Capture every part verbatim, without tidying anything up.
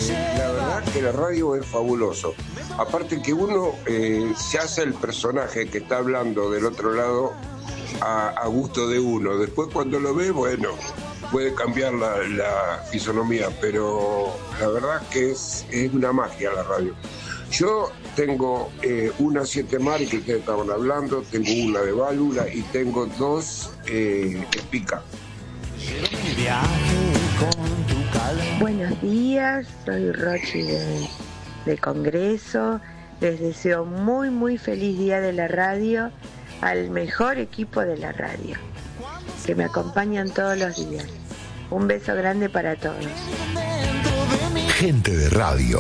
la verdad que la radio es fabuloso. Aparte que uno eh, se hace el personaje que está hablando del otro lado a, a gusto de uno. Después cuando lo ve, bueno, puede cambiar la, la fisonomía, pero la verdad que es, es una magia la radio. Yo tengo eh, una siete Mar que ustedes estaban hablando, tengo una de válvula y tengo dos eh, Spica. Buenos días, soy Rochi de, de Congreso. Les deseo muy muy feliz día de la radio al mejor equipo de la radio, que me acompañan todos los días. Un beso grande para todos. Gente de radio.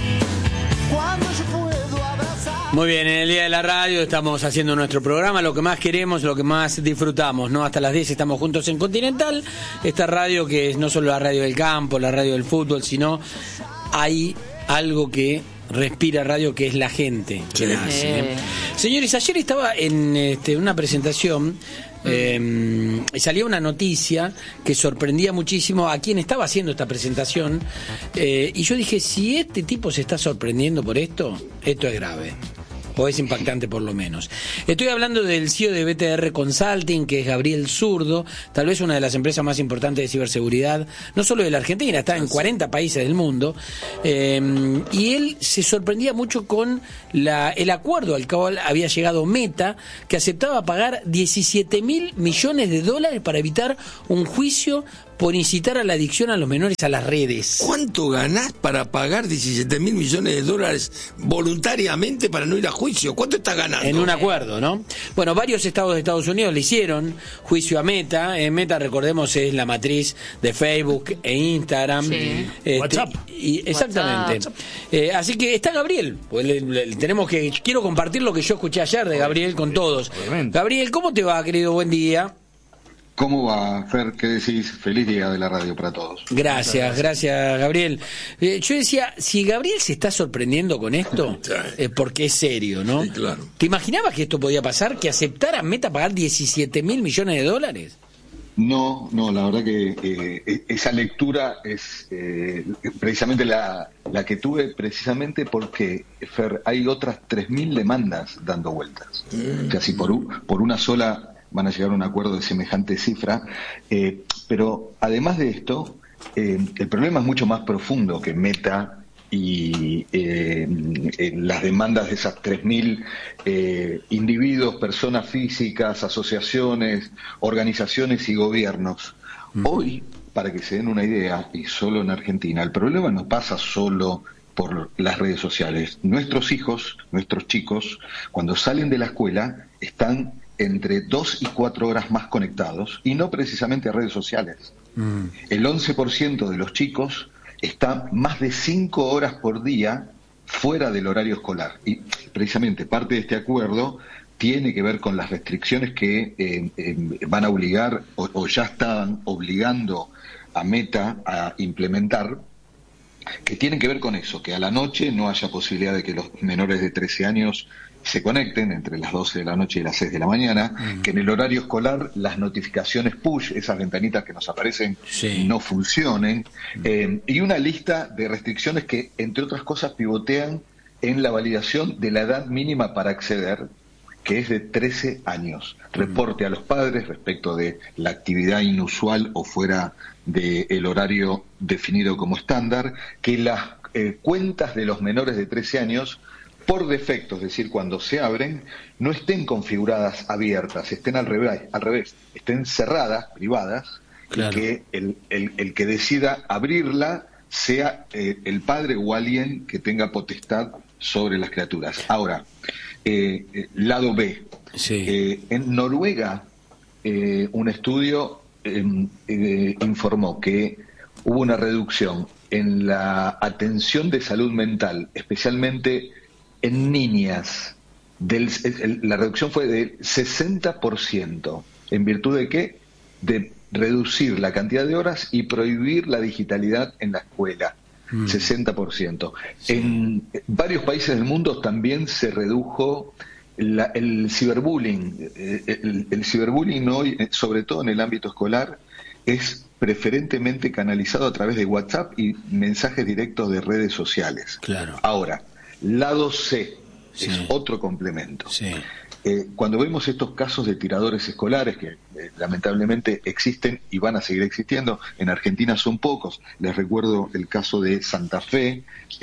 Muy bien, en el Día de la Radio estamos haciendo nuestro programa, lo que más queremos, lo que más disfrutamos, ¿no? Hasta las diez estamos juntos en Continental, esta radio que es no solo la radio del campo, la radio del fútbol, sino hay algo que respira radio, que es la gente que la hace, ¿eh? Señores, ayer estaba en este, una presentación eh, y salía una noticia que sorprendía muchísimo a quien estaba haciendo esta presentación, eh, y yo dije, si este tipo se está sorprendiendo por esto, esto es grave. O es impactante por lo menos. Estoy hablando del C E O de B T R Consulting, que es Gabriel Zurdo, tal vez una de las empresas más importantes de ciberseguridad, no solo de la Argentina, está en cuarenta países del mundo, eh, y él se sorprendía mucho con la, el acuerdo al cual había llegado Meta, que aceptaba pagar diecisiete mil millones de dólares para evitar un juicio por incitar a la adicción a los menores a las redes. ¿Cuánto ganás para pagar diecisiete mil millones de dólares voluntariamente para no ir a juicio? ¿Cuánto estás ganando? En un acuerdo, ¿no? Bueno, varios estados de Estados Unidos le hicieron juicio a Meta. Eh, Meta, recordemos, es la matriz de Facebook e Instagram. Sí. Este, WhatsApp. Y, exactamente. WhatsApp. Eh, así que está Gabriel. Pues le, le, tenemos que quiero compartir lo que yo escuché ayer de Gabriel con todos. Obviamente. Gabriel, ¿cómo te va, querido? Buen día. ¿Cómo va, Fer? ¿Qué decís? Feliz día de la radio para todos. Gracias, gracias, Gabriel. Eh, yo decía, si Gabriel se está sorprendiendo con esto, es porque es serio, ¿no? Sí, claro. ¿Te imaginabas que esto podía pasar? ¿Que aceptara Meta pagar diecisiete mil millones de dólares? No, no, la verdad que eh, esa lectura es eh, precisamente la, la que tuve, precisamente porque, Fer, hay otras tres mil demandas dando vueltas. Mm. O sea, si por, un, por una sola van a llegar a un acuerdo de semejante cifra, eh, pero además de esto, eh, el problema es mucho más profundo que Meta y eh, eh, las demandas de esas tres mil eh, individuos, personas físicas, asociaciones, organizaciones y gobiernos. Uh-huh. Hoy, para que se den una idea, y solo en Argentina, el problema no pasa solo por las redes sociales. Nuestros hijos, nuestros chicos, cuando salen de la escuela, están entre dos y cuatro horas más conectados, y no precisamente a redes sociales. Mm. El once por ciento de los chicos está más de cinco horas por día fuera del horario escolar. Y precisamente parte de este acuerdo tiene que ver con las restricciones que eh, eh, van a obligar, o, o ya estaban obligando a Meta a implementar, que tienen que ver con eso, que a la noche no haya posibilidad de que los menores de trece años se conecten entre las doce de la noche y las seis de la mañana, uh-huh. que en el horario escolar las notificaciones push, esas ventanitas que nos aparecen, sí. no funcionen, uh-huh. eh, y una lista de restricciones que, entre otras cosas, pivotean en la validación de la edad mínima para acceder, que es de trece años. Uh-huh. Reporte a los padres respecto de la actividad inusual o fuera del horario definido como estándar, que las eh, cuentas de los menores de trece años por defecto, es decir, cuando se abren, no estén configuradas abiertas, estén al revés, al revés estén cerradas, privadas, claro. y que el, el, el que decida abrirla sea eh, el padre o alguien que tenga potestad sobre las criaturas. Ahora, eh, eh, lado B. Sí. Eh, en Noruega, eh, un estudio eh, eh, informó que hubo una reducción en la atención de salud mental, especialmente en niñas. Del, el, la reducción fue del sesenta por ciento. ¿En virtud de qué? De reducir la cantidad de horas y prohibir la digitalidad en la escuela. Mm. sesenta por ciento. Sí. En varios países del mundo también se redujo la, el ciberbullying. El, el, el ciberbullying hoy, sobre todo en el ámbito escolar, es preferentemente canalizado a través de WhatsApp y mensajes directos de redes sociales. Claro. Ahora, lado C, sí, es otro complemento. Sí. Eh, cuando vemos estos casos de tiradores escolares que eh, lamentablemente existen y van a seguir existiendo, en Argentina son pocos. Les recuerdo el caso de Santa Fe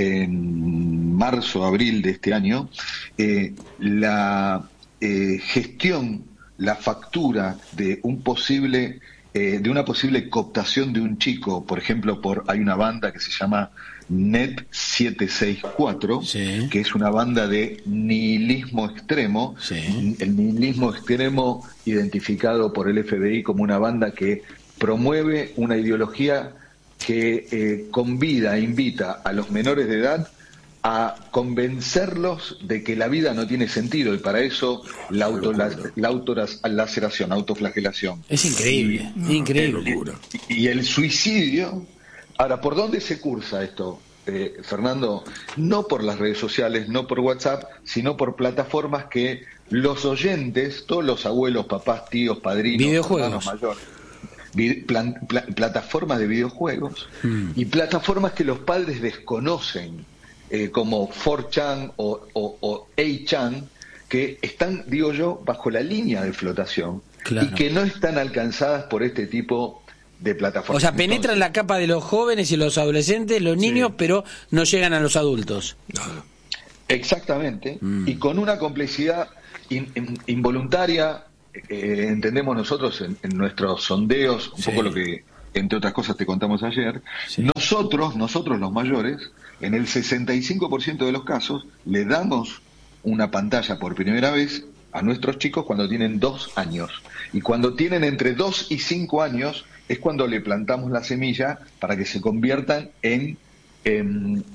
en marzo, abril de este año. Eh, la eh, gestión, la factura de un posible eh, de una posible cooptación de un chico, por ejemplo, por hay una banda que se llama Net setecientos sesenta y cuatro, sí, que es una banda de nihilismo extremo, sí, el nihilismo extremo identificado por el F B I como una banda que promueve una ideología que eh, convida, invita a los menores de edad a convencerlos de que la vida no tiene sentido, y para eso la, auto, la, la autolaceración, autoflagelación. Es increíble, y, increíble. Y, y el suicidio. Ahora, ¿por dónde se cursa esto, eh, Fernando? No por las redes sociales, no por WhatsApp, sino por plataformas que los oyentes, todos los abuelos, papás, tíos, padrinos, videojuegos, mayores, plan, pla, plataformas de videojuegos hmm. y plataformas que los padres desconocen, eh, como cuatro chan o, o, o ocho chan, que están, digo yo, bajo la línea de flotación, claro, y que no están alcanzadas por este tipo de plataformas. O sea, penetran Entonces, la capa de los jóvenes y los adolescentes, los niños, sí, pero no llegan a los adultos. Exactamente, mm. y con una complejidad in, in, involuntaria, eh, entendemos nosotros en, en nuestros sondeos, un sí, poco lo que, entre otras cosas, te contamos ayer, sí, nosotros, nosotros los mayores, en el sesenta y cinco por ciento de los casos, le damos una pantalla por primera vez a nuestros chicos cuando tienen dos años. Y cuando tienen entre dos y cinco años, es cuando le plantamos la semilla para que se conviertan en, en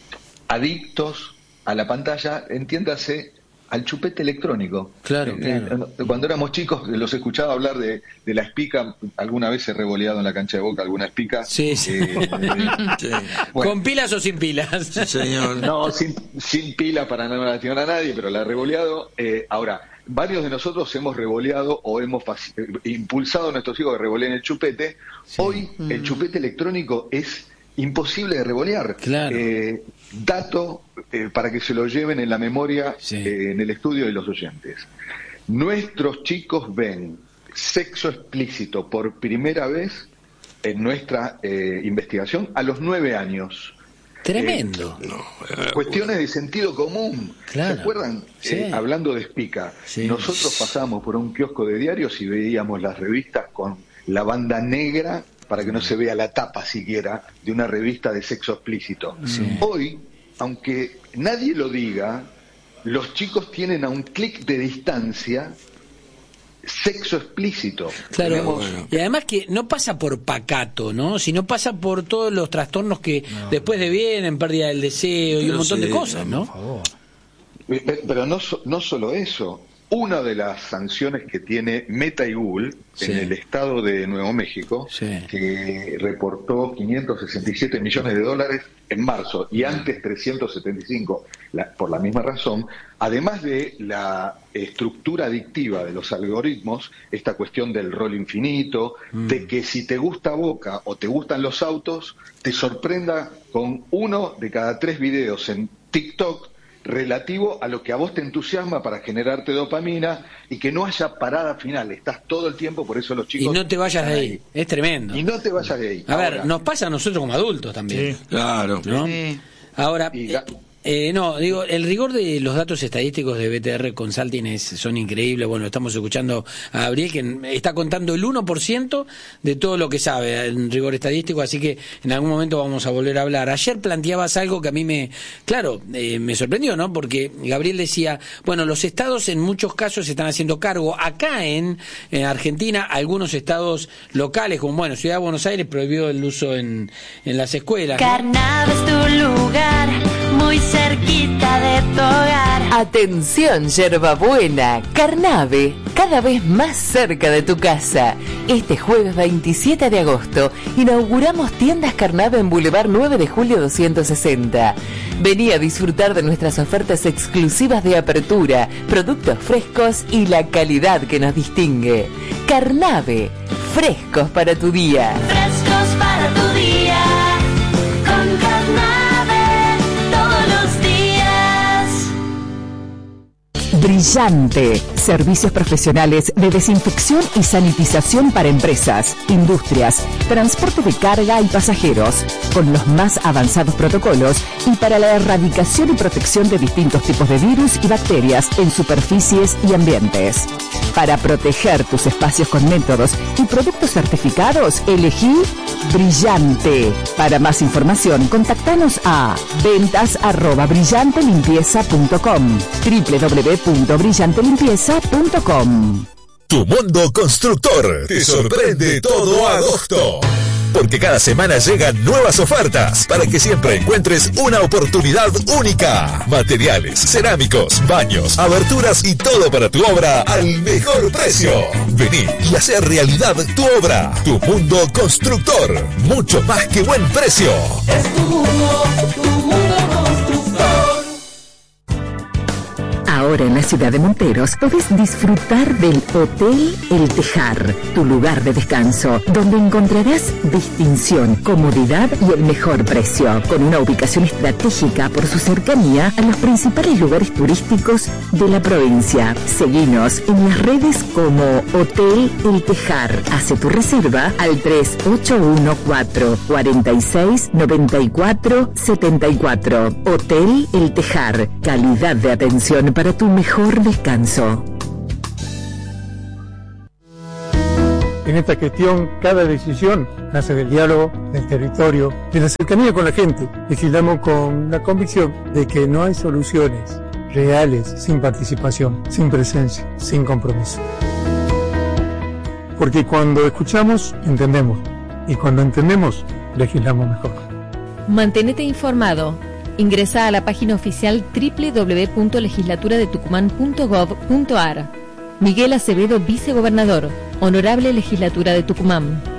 adictos a la pantalla, entiéndase, al chupete electrónico. Claro, eh, claro. Cuando éramos chicos los escuchaba hablar de, de la espica, alguna vez he revoleado en la cancha de Boca alguna espica. Sí, sí. Eh, eh, sí. Bueno. ¿Con pilas o sin pilas? Sí, señor. No, sin, sin pila para no lastimar a nadie, pero la he revoleado. Eh, ahora, varios de nosotros hemos revoleado o hemos eh, impulsado a nuestros hijos que revoleen el chupete. Sí. Hoy mm. el chupete electrónico es imposible de revolear. Claro. Eh, dato eh, para que se lo lleven en la memoria, sí, eh, en el estudio de los oyentes. Nuestros chicos ven sexo explícito por primera vez en nuestra eh, investigación a los nueve años. Tremendo. Eh, no, eh, cuestiones de sentido común. Claro. ¿Se acuerdan? Sí. Eh, hablando de espica, sí, nosotros pasábamos por un kiosco de diarios y veíamos las revistas con la banda negra para que no se vea la tapa siquiera de una revista de sexo explícito. Sí. Hoy, aunque nadie lo diga, los chicos tienen a un clic de distancia sexo explícito. Claro, Tenemos... y además que no pasa por pacato, ¿no? Sino pasa por todos los trastornos que no. después de vienen, pérdida del deseo y Pero un montón sí, de cosas, ¿no? Por favor. Pero no, no solo eso. Una de las sanciones que tiene Meta y Google, sí, en el estado de Nuevo México, sí, que reportó quinientos sesenta y siete millones de dólares en marzo y antes trescientos setenta y cinco, la, por la misma razón, además de la estructura adictiva de los algoritmos, esta cuestión del rol infinito, mm. de que si te gusta Boca o te gustan los autos, te sorprenda con uno de cada tres videos en TikTok relativo a lo que a vos te entusiasma para generarte dopamina y que no haya parada final, estás todo el tiempo, por eso los chicos... Y no te vayas de ahí. ahí, es tremendo. Y no te vayas de ahí. A Ahora, ver, nos pasa a nosotros como adultos también. Sí. Claro. ¿No? Sí. Ahora... Y la... Eh, no, digo, el rigor de los datos estadísticos de B T R Consulting es, son increíbles. Bueno, estamos escuchando a Gabriel, que está contando el uno por ciento de todo lo que sabe en rigor estadístico, así que en algún momento vamos a volver a hablar. Ayer planteabas algo que a mí me, claro, eh, me sorprendió, ¿no? Porque Gabriel decía, bueno, los estados en muchos casos se están haciendo cargo. Acá en, en Argentina, algunos estados locales, como, bueno, Ciudad de Buenos Aires prohibió el uso en, en las escuelas, ¿no? Carnaval es tu lugar, muy cerquita de tu hogar. Atención, Yerbabuena, Carnave, cada vez más cerca de tu casa. Este jueves veintisiete de agosto inauguramos tiendas Carnave en Boulevard nueve de julio doscientos sesenta. Vení a disfrutar de nuestras ofertas exclusivas de apertura, productos frescos y la calidad que nos distingue. Carnave, frescos para tu día. Frescos para tu día. Con Carnave todos los días. Brillante. Servicios profesionales de desinfección y sanitización para empresas, industrias, transporte de carga y pasajeros, con los más avanzados protocolos y para la erradicación y protección de distintos tipos de virus y bacterias en superficies y ambientes. Para proteger tus espacios con métodos y productos certificados, elegí Brillante. Para más información, contactanos a ventas arroba brillante limpieza punto com, doble u doble u doble u punto brillante limpieza punto com. Tu Mundo Constructor te sorprende todo agosto. Porque cada semana llegan nuevas ofertas para que siempre encuentres una oportunidad única. Materiales, cerámicos, baños, aberturas y todo para tu obra al mejor precio. Vení y hacer realidad tu obra. Tu Mundo Constructor. Mucho más que buen precio. Es tu mundo, tu mundo constructor. Ahora en la ciudad de Monteros podés disfrutar del Hotel El Tejar, tu lugar de descanso, donde encontrarás distinción, comodidad y el mejor precio, con una ubicación estratégica por su cercanía a los principales lugares turísticos de la provincia. Seguinos en las redes como Hotel El Tejar. Hace tu reserva al tres ocho uno cuatro, cuatro seis, nueve cuatro, siete cuatro. Hotel El Tejar, calidad de atención para tu mejor descanso. En esta gestión, cada decisión nace del diálogo, del territorio, de la cercanía con la gente. Legislamos con la convicción de que no hay soluciones reales sin participación, sin presencia, sin compromiso. Porque cuando escuchamos, entendemos. Y cuando entendemos, legislamos mejor. Mantenete informado. Ingresa a la página oficial doble u doble u doble u punto legislatura de tucumán punto gov punto ar. Miguel Acevedo, vicegobernador. Honorable Legislatura de Tucumán.